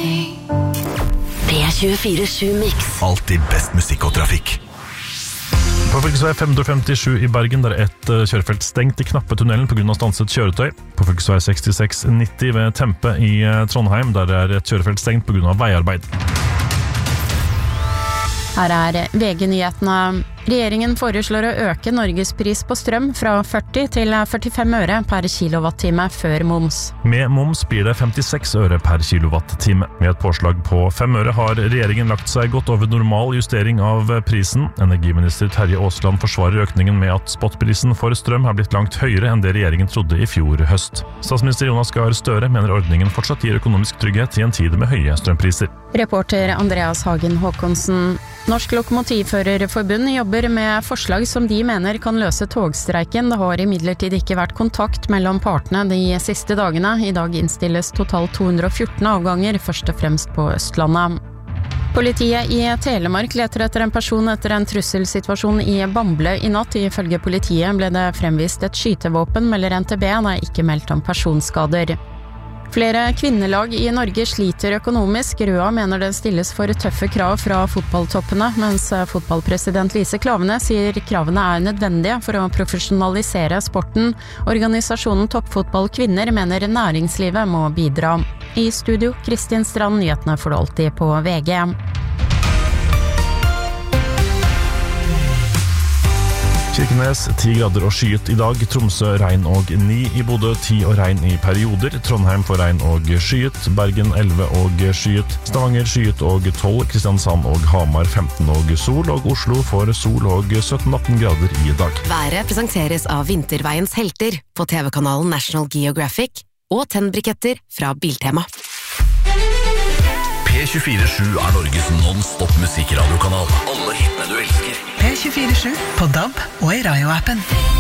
P24/7 Mix. Alltid best musikk og trafikk. På fylkesvei 557 i Bergen der et kjørefelt stengt i Knappetunnelen på grunn av stanset kjøretøy. På fylkesvei 6690 ved Tempe i Trondheim der er et kjørefelt stengt på grunn av veiarbeid. Her VG-nyhetene. Regjeringen foreslår å øke Norges pris på strøm fra 40 til 45 øre per kilowattime før moms. Med moms blir det 56 øre per kilowattime. Med et påslag på 5 øre har regjeringen lagt seg godt over normal justering av prisen. Energiminister Terje Aasland forsvarer økningen med at spotprisen for strøm har blitt langt høyere enn det regjeringen trodde i fjor høst. Statsminister Jonas Gahr Støre mener ordningen fortsatt gir økonomisk trygghet i en tid med høye strømpriser. Reporter Andreas Hagen Håkonsen. Norsk Lokomotivførerforbund jobber med forslag som de mener kan løse togstreiken. Det har imidlertid ikke vært kontakt mellom partene de siste dagene. I dag innstilles totalt 214 avganger, først og fremst på Østlandet. Politiet i Telemark leter etter en person etter en trusselsituasjon i Bamble i natt. Ifølge politiet ble det fremvist et skytevåpen, melder NTB. Det er ikke meldt om personskader. Flere kvinnelag i Norge sliter økonomisk. Røa mener det stilles for tøffe krav fra fotballtoppene, mens fotballpresident Lise Klaveness sier kravene er nødvendige for å profesjonalisere sporten. Organisasjonen Toppfotball Kvinner mener næringslivet må bidra. I studio, Kristin Strand, nyhetene får du alltid på VG. Kirkenes 10 grader og skyet i dag, Tromsø regn og 9, i Bodø 10 og regn i perioder, Trondheim får regn og skyet, Bergen 11 og skyet, Stavanger skyet og 12, Kristiansand og Hamar 15 og sol, og Oslo får sol og 17-18 grader i dag. Været presenteres av Vinterveiens helter på TV-kanalen National Geographic og tennbriketter fra Biltema. P24/7 er Norges non-stop musikkradio-kanal. Alle hitene du elsker. P24/7 på DAB og i Radio-appen.